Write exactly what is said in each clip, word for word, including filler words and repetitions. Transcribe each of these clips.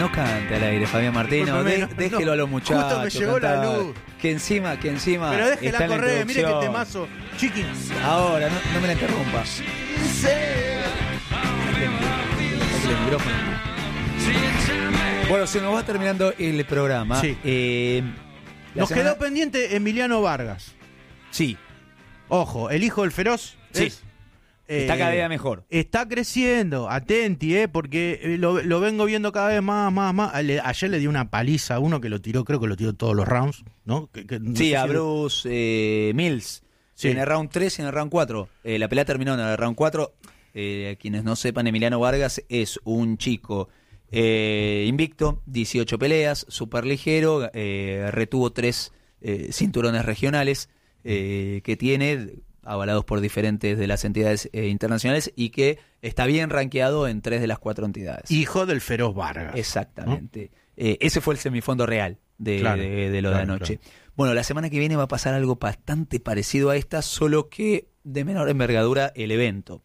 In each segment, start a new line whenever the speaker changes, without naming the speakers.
No cante al aire, Fabián Martino, de,
no,
déjelo
no,
a los muchachos.
Justo me llegó
cantar.
la luz.
Que encima, que encima.
Pero déjela
está en la
correr, mire que
introducción.
temazo. Chiqui.
Ahora, no, no me la interrumpa. Bueno, se nos va terminando el programa.
Sí.
Eh, la
Nos
semana-
quedó pendiente Emiliano Vargas.
Sí,
Ojo, el hijo del feroz.
Sí.
es,
está
eh,
cada día mejor.
Está creciendo, atenti, eh, porque eh, lo, lo vengo viendo cada vez más, más, más. Le- ayer le dio una paliza a uno que lo tiró, creo que lo tiró todos los rounds, ¿no? Que- que- no
Sí,
sé
a
si-
Bruce eh, Mills.
Sí.
En el round tres y en el round cuatro. Eh, la pelea terminó en el round cuatro. Eh, quienes no sepan, Emiliano Vargas es un chico eh, invicto, dieciocho peleas, súper ligero, eh, retuvo tres eh, cinturones regionales eh, que tiene, avalados por diferentes de las entidades eh, internacionales, y que está bien rankeado en tres de las cuatro entidades.
Hijo del feroz Vargas.
Exactamente. Eh, ese fue el semifondo real de,
Claro,
de- de lo
claro,
de anoche.
claro.
Bueno, la semana que viene va a pasar algo bastante parecido a esta, solo que de menor envergadura el evento.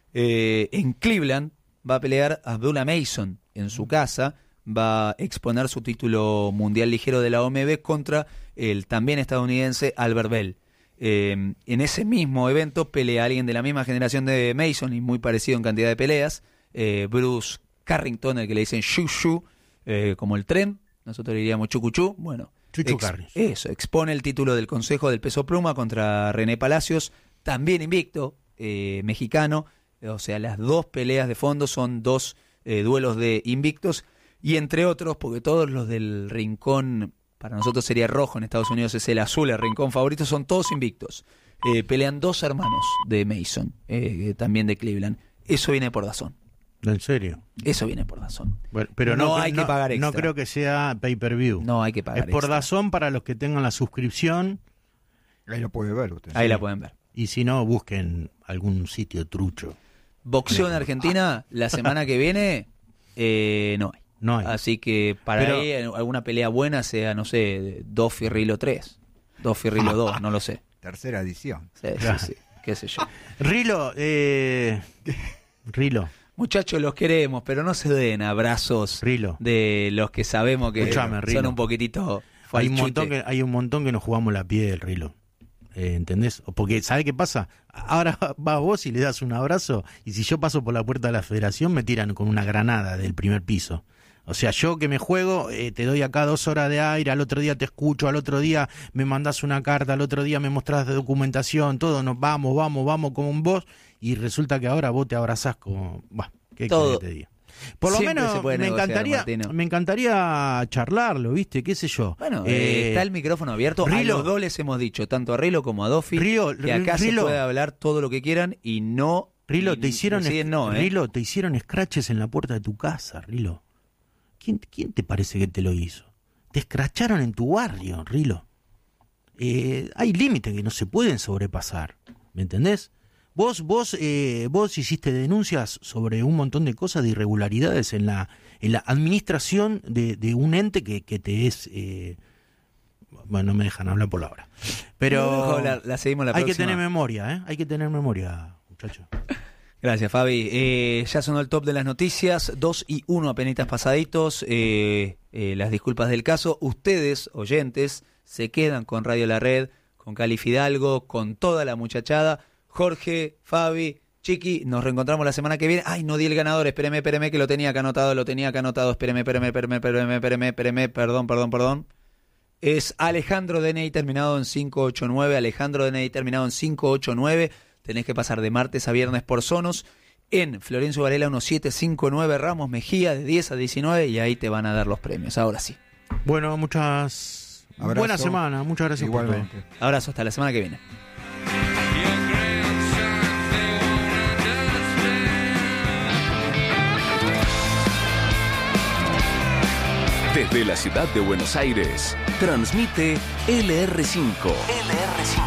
Eh, en Cleveland va a pelear Abdullah Mason en su casa, va a exponer su título mundial ligero de la O M B contra el también estadounidense Albert Bell. Eh, en ese mismo evento pelea alguien de la misma generación de Mason y muy parecido en cantidad de peleas, eh, Bruce Carrington, el que le dicen Shu Shu, eh, como el tren, nosotros diríamos Chucuchú, bueno,
Chuchu
ex-
Carris.
eso, expone el título del Consejo del Peso Pluma contra René Palacios, también invicto, eh, mexicano, o sea, las dos peleas de fondo son dos eh, duelos de invictos, y entre otros, porque todos los del rincón, para nosotros sería rojo, en Estados Unidos es el azul, el rincón favorito, son todos invictos. Eh, pelean dos hermanos de Mason, eh, también de Cleveland. Eso viene por DAZN.
¿En serio?
Eso viene por DAZN.
Bueno, pero
No
no,
hay que pagar extra.
No creo que sea pay-per-view.
No hay que pagar
Es por
extra.
DAZN para los que tengan la suscripción,
Ahí lo puede ver usted.
Ahí la pueden ver.
y si no, busquen algún sitio trucho.
Boxeo en Argentina, la semana que viene, eh, no hay.
No hay.
Así que para
Pero-
ahí eh, alguna pelea buena sea, no sé, dos Firrilo tres, dos Firrilo dos, no lo sé.
Tercera edición.
Sí, sí, sí, qué sé yo.
Rilo, eh... Rilo,
Muchachos, los queremos, pero no se den abrazos
Rilo.
de los que sabemos que
Escuchame,
son
Rilo.
un poquitito
Hay un,
falchute.
montón que, hay un montón que nos jugamos la piel, Rilo. Eh, ¿Entendés? Porque, ¿sabe qué pasa? Ahora vas vos y le das un abrazo, y si yo paso por la puerta de la federación, me tiran con una granada del primer piso. O sea, yo que me juego, eh, te doy acá dos horas de aire, al otro día te escucho, al otro día me mandás una carta, al otro día me mostrás de documentación, todo, nos vamos, vamos, vamos como un vos, y resulta que ahora vos te abrazás como... Bah, ¿qué
Todo.
querés que te diga? Por lo
Siempre se
menos
puede
me
negociar,
encantaría,
Martino.
me encantaría charlarlo, ¿viste? ¿Qué sé yo?
Bueno,
Eh,
eh, está el micrófono abierto.
Rilo.
A los dos les hemos dicho, tanto a Rilo como a Dofi,
Rilo,
que acá
Rilo.
se puede hablar todo lo que quieran y no...
Rilo,
y
te hicieron,
deciden no, ¿eh?
Rilo, te hicieron scratches en la puerta de tu casa, Rilo. ¿Quién, quién te parece que te lo hizo? Te escracharon en tu barrio, Rilo. Eh, hay límites que no se pueden sobrepasar, ¿me entendés? Vos, vos, eh, vos hiciste denuncias sobre un montón de cosas, de irregularidades en la, en la administración de, de un ente que, que te es... Eh, bueno, no me dejan hablar por la hora. Pero
La, la seguimos la
hay que
próxima.
tener memoria, ¿eh? Hay que tener memoria, muchachos.
Gracias, Fabi. Eh, ya sonó el top de las noticias, dos y uno apenitas pasaditos. Eh, eh, las disculpas del caso. Ustedes, oyentes, se quedan con Radio La Red, con Cali Fidalgo, con toda la muchachada. Jorge, Fabi, Chiqui, nos reencontramos la semana que viene. Ay, no di el ganador, espéreme, espéreme, que lo tenía acá anotado, lo tenía acá anotado. Espéreme, espéreme, espéreme, espéreme, espéreme, espéreme, perdón, perdón, perdón. Es Alejandro D N I terminado en cinco ocho nueve, Alejandro D N I terminado en cinco ocho nueve. Tenés que pasar de martes a viernes por Sonos, en Florencio Varela diecisiete cincuenta y nueve, Ramos Mejía de diez a diecinueve, y ahí te van a dar los premios. Ahora sí.
Bueno, muchas...
Abrazo.
Buena semana, muchas gracias por todo.
Igualmente.
Abrazo, hasta la semana que viene.
Desde la ciudad de Buenos Aires, transmite L R cinco. L R cinco.